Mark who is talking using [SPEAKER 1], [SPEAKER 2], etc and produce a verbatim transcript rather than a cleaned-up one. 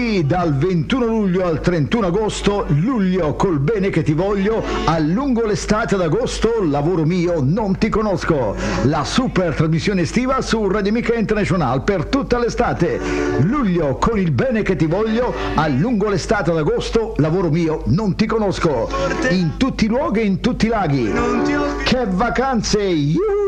[SPEAKER 1] Dal ventuno luglio al trentuno agosto, luglio col bene che ti voglio, a lungo l'estate ad agosto, lavoro mio, non ti conosco. La super trasmissione estiva su Radio Amica International per tutta l'estate. Luglio con il bene che ti voglio, a lungo l'estate ad agosto, lavoro mio, non ti conosco. In tutti i luoghi e in tutti i laghi. Che vacanze! Yuhu!